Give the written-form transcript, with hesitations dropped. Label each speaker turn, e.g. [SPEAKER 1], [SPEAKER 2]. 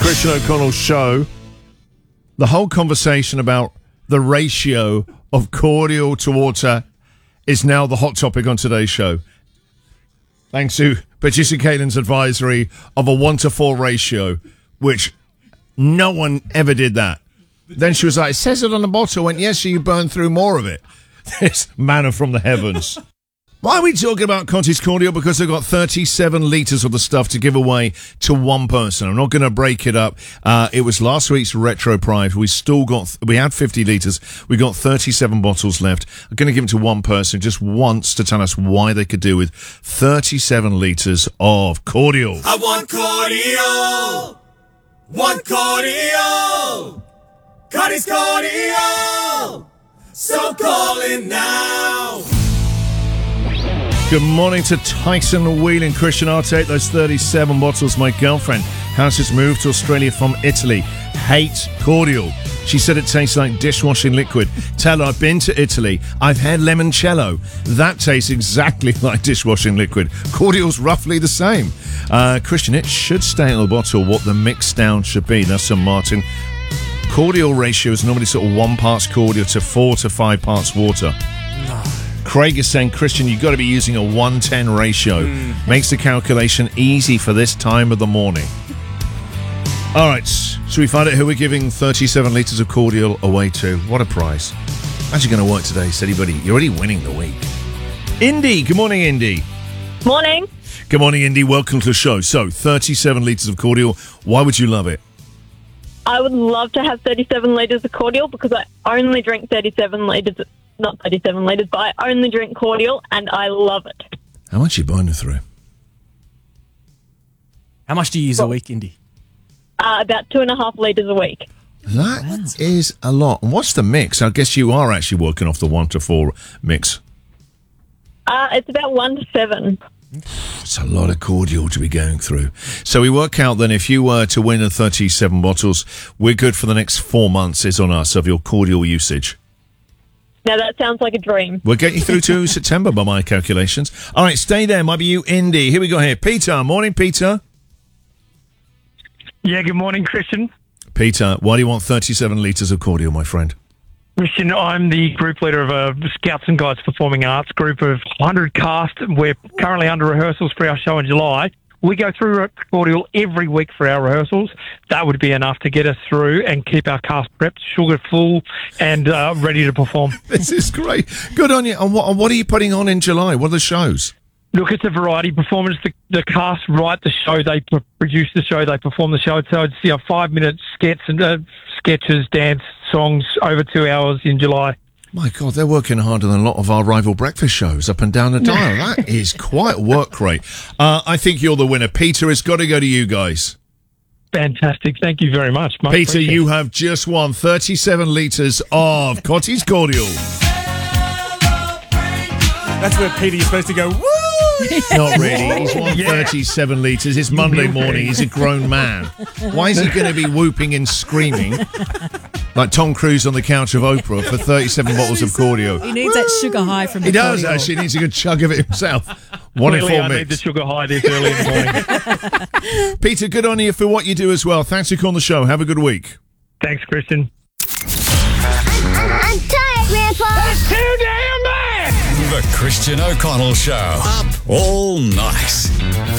[SPEAKER 1] Christian O'Connell show. The whole conversation about the ratio of cordial to water is now the hot topic on today's show. Thanks to Patricia Caelan's advisory of a 1-to-4 ratio, which no one ever did that. Then she was like, it says it on the bottle. I went, yes, so you burn through more of it. This manna from the heavens. Why are we talking about Conti's Cordial? Because they've got 37 litres of the stuff to give away to one person. I'm not going to break it up. It was last week's Retro Pride. We had 50 litres. We got 37 bottles left. I'm going to give them to one person just once to tell us why they could do with 37 litres of cordial.
[SPEAKER 2] I want cordial. Want cordial. Conti's Cordial. So call in now.
[SPEAKER 1] Good morning to Tyson Whelan. Christian, I'll take those 37 bottles. My girlfriend has just moved to Australia from Italy. Hates cordial. She said it tastes like dishwashing liquid. Tell her I've been to Italy. I've had limoncello. That tastes exactly like dishwashing liquid. Cordial's roughly the same. Christian, it should stay in the bottle what the mix down should be. That's St. Martin. Cordial ratio is normally sort of 1 part cordial to 4 to 5 parts water. No. Craig is saying, Christian, you've got to be using a 1:10 ratio. Makes the calculation easy for this time of the morning. All right, should we find out who we're giving 37 litres of cordial away to? What a prize. How's it going to work today, steady buddy? You're already winning the week. Indy, good morning, Indy.
[SPEAKER 3] Morning.
[SPEAKER 1] Good morning, Indy. Welcome to the show. So, 37 litres of cordial. Why would you love it?
[SPEAKER 3] I would love to have 37 litres of cordial because I only drink 37 litres. Not 37 litres, but I only drink cordial and I love it.
[SPEAKER 1] How much are you burning through?
[SPEAKER 4] How much do you use a week, Indy?
[SPEAKER 3] About 2.5 litres a week.
[SPEAKER 1] That is a lot. And what's the mix? I guess you are actually working off the 1-to-4 mix.
[SPEAKER 3] It's about 1 to 7.
[SPEAKER 1] It's a lot of cordial to be going through. So we work out then if you were to win the 37 bottles, we're good for the next 4 months is on us of your cordial usage.
[SPEAKER 3] Now that sounds like a dream.
[SPEAKER 1] We'll get you through to September by my calculations. All right, stay there. Might be you, Indy. Here we go here. Peter. Morning, Peter.
[SPEAKER 5] Yeah, good morning, Christian.
[SPEAKER 1] Peter, why do you want 37 litres of cordial, my friend?
[SPEAKER 5] Christian, I'm the group leader of a Scouts and Guides Performing Arts group of 100 cast. We're currently under rehearsals for our show in July. We go through cordial every week for our rehearsals. That would be enough to get us through and keep our cast prepped, sugar full, and ready to perform.
[SPEAKER 1] This is great. Good on you. And what are you putting on in July? What are the shows?
[SPEAKER 5] Look, it's a variety performance. The cast write the show, they produce the show, they perform the show. So it's 5-minute sketches, dance, songs, over 2 hours in July.
[SPEAKER 1] My God, they're working harder than a lot of our rival breakfast shows up and down the dial. That is quite work rate. I think you're the winner. Peter, it's got to go to you guys.
[SPEAKER 5] Fantastic. Thank you very much.
[SPEAKER 1] Peter, you have just won 37 litres of Conti's Cordial.
[SPEAKER 4] That's where Peter, you're supposed to go, woo!
[SPEAKER 1] Not really. He's won 37 litres. It's Monday morning. He's a grown man. Why is he going to be whooping and screaming like Tom Cruise on the couch of Oprah for 37 bottles of cordial?
[SPEAKER 6] He needs that sugar high from the
[SPEAKER 1] He does,
[SPEAKER 6] cordial.
[SPEAKER 1] actually. He needs a good chug of it himself. 1 in 4
[SPEAKER 5] I
[SPEAKER 1] mix.
[SPEAKER 5] need the sugar high this early in the morning.
[SPEAKER 1] Peter, good on you for what you do as well. Thanks for calling the show. Have a good week.
[SPEAKER 5] Thanks, Christian.
[SPEAKER 7] I'm tired, Grandpa.
[SPEAKER 2] That's too damn bad. The Christian O'Connell Show. Up all night.